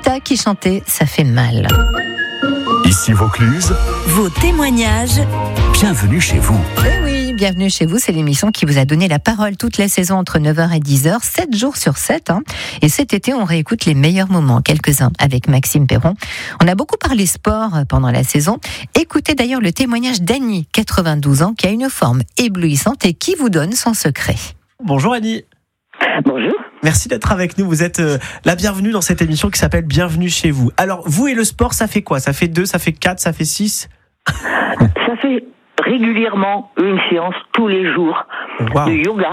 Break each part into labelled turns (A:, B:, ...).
A: Sista qui chantait Ça fait mal.
B: Ici Vaucluse,
C: Vos témoignages.
B: bienvenue chez vous.
A: Eh oui, bienvenue chez vous, c'est l'émission qui vous a donné la parole toute la saison entre 9h et 10h, 7 jours sur 7. Et cet été, on réécoute les meilleurs moments, quelques-uns avec Maxime Perron. On a beaucoup parlé sport pendant la saison. Écoutez d'ailleurs le témoignage d'Annie, 92 ans, qui a une forme éblouissante et qui vous donne son secret.
D: Bonjour Annie.
E: Bonjour.
D: Merci d'être avec nous. Vous êtes la bienvenue dans cette émission qui s'appelle Bienvenue chez vous. Alors, vous et le sport, ça fait quoi ? Ça fait 2, ça fait 4, ça fait 6 ?
E: Ça fait régulièrement une séance tous les jours de yoga,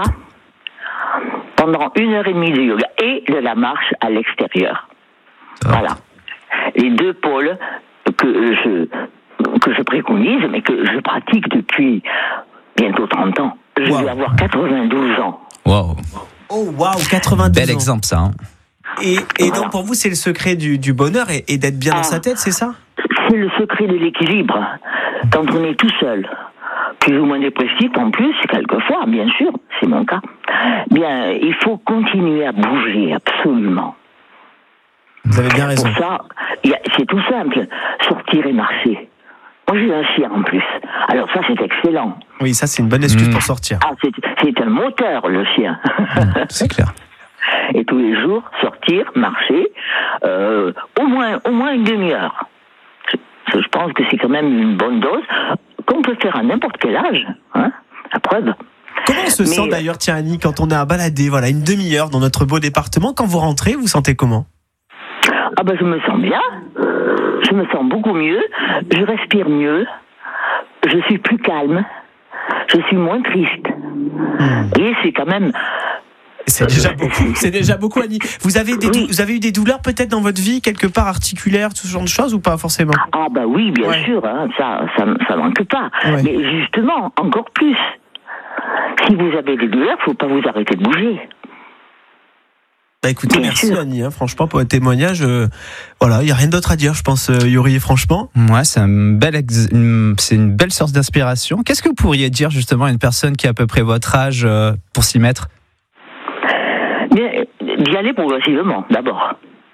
E: pendant 1h30 de yoga et de la marche à l'extérieur. Voilà. Les deux pôles que je préconise, mais que je pratique depuis bientôt 30 ans. Je vais avoir 92 ans.
F: Wow.
D: Oh waouh, 92
F: Bel
D: ans.
F: exemple ça. Hein.
D: Et donc pour vous, c'est le secret du bonheur et d'être bien dans sa tête, c'est ça ?
E: C'est le secret de l'équilibre. Quand on est tout seul, plus ou moins dépressif en plus, quelquefois, bien sûr, c'est mon cas, bien, il faut continuer à bouger, absolument.
D: Vous avez bien raison.
E: Pour ça, c'est tout simple, sortir et marcher. Moi, j'ai un chien en plus. Alors ça, c'est excellent.
D: Oui, ça c'est une bonne excuse pour sortir.
E: Ah, c'est un moteur, le chien.
F: C'est clair.
E: Et tous les jours, sortir, marcher, au moins une demi-heure. Je pense que c'est quand même une bonne dose qu'on peut faire à n'importe quel âge, hein, la preuve.
D: Comment on se sent d'ailleurs, tiens Annie, quand on est à balader, voilà, une demi-heure dans notre beau département, quand vous rentrez, vous sentez comment ?
E: Ah ben je me sens bien, je me sens beaucoup mieux, je respire mieux, je suis plus calme, je suis moins triste. Et c'est quand même...
D: C'est déjà beaucoup, Annie. Vous avez eu des douleurs peut-être dans votre vie, quelque part articulaires, ce genre de choses, ou pas forcément ?
E: Ah bah oui, bien sûr, hein, ça manque pas.
D: Ouais.
E: Mais justement, encore plus. Si vous avez des douleurs, faut pas vous arrêter de bouger.
D: Bah écoutez,
E: Bien
D: merci
E: sûr.
D: Annie, franchement pour votre témoignage. Voilà, il n'y a rien d'autre à dire, je pense, Yuri, franchement.
F: Ouais, c'est une belle source d'inspiration. Qu'est-ce que vous pourriez dire justement à une personne qui a à peu près votre âge pour s'y mettre ?
E: Bien, d'y aller progressivement, d'abord.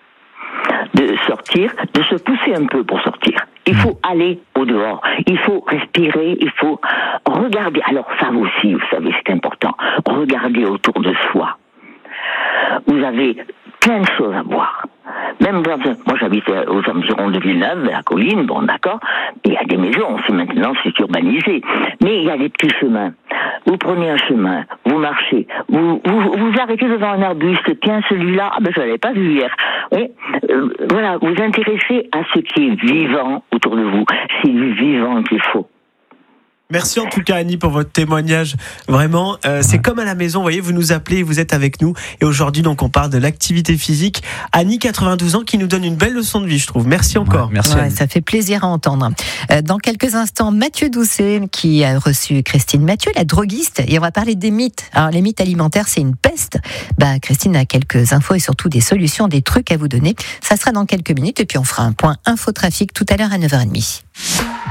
E: De sortir, de se pousser un peu pour sortir. Il faut aller au dehors. Il faut respirer, il faut regarder. Alors ça aussi, vous savez, c'est important. Regarder autour de soi. Vous avez plein de choses à voir. Même moi j'habite aux environs de Villeneuve, à la colline, bon d'accord, il y a des maisons, c'est urbanisé, mais il y a des petits chemins. Vous prenez un chemin, vous marchez, vous arrêtez devant un arbuste, tiens celui-là, ah ben je l'avais pas vu hier. Oui, voilà, vous intéressez à ce qui est vivant autour de vous, c'est du vivant qu'il faut.
D: Merci en tout cas Annie pour votre témoignage. Vraiment, c'est comme à la maison, vous voyez, vous nous appelez, vous êtes avec nous. Et aujourd'hui, donc, on parle de l'activité physique. Annie, 92 ans, qui nous donne une belle leçon de vie, je trouve. Merci encore.
F: Merci.
A: Ouais, ça fait plaisir à entendre. Dans quelques instants, Mathieu Doucet, qui a reçu Christine Mathieu, la droguiste, et on va parler des mythes. Alors, les mythes alimentaires, c'est une peste. Christine a quelques infos et surtout des solutions, des trucs à vous donner. Ça sera dans quelques minutes, et puis on fera un point infotrafic tout à l'heure à 9h30.